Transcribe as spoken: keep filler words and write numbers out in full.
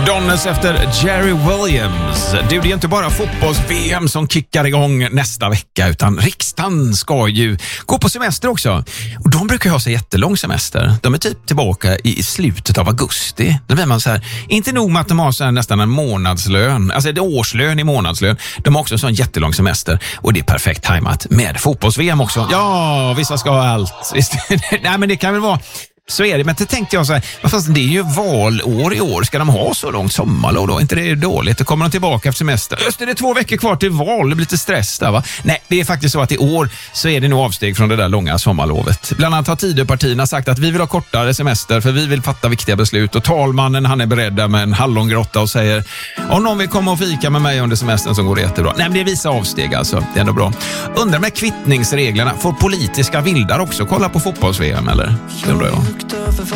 Donnes efter Jerry Williams. Du, det är inte bara fotbolls-V M som kickar igång nästa vecka, utan riksdagen ska ju gå på semester också. Och de brukar ha sig jättelång semester. De är typ tillbaka i slutet av augusti. Då blir man så här, inte nog med att de har så här nästan en månadslön, alltså det är årslön i månadslön. De har också en sån jättelång semester och det är perfekt tajmat med fotbolls-V M också. Ja, vissa ska ha allt. Nej, men det kan väl vara... Så är det, men det tänkte jag så här, fast det är ju valår i år, ska de ha så långt sommarlov då? Inte det är dåligt, då kommer de tillbaka efter semester. Just det, det är två veckor kvar till val, det blir lite stress där va? Nej, det är faktiskt så att i år så är det nog avsteg från det där långa sommarlovet. Bland annat har Tidöpartierna sagt att vi vill ha kortare semester för vi vill fatta viktiga beslut, och talmannen han är beredd med en hallongrotta och säger om någon vill komma och fika med mig under semestern så går det jättebra. Nej, men det är vissa avsteg alltså, det är ändå bra. Undrar med kvittningsreglerna, får politiska vildar också kolla på fotbolls-V M eller? Det undrar jag.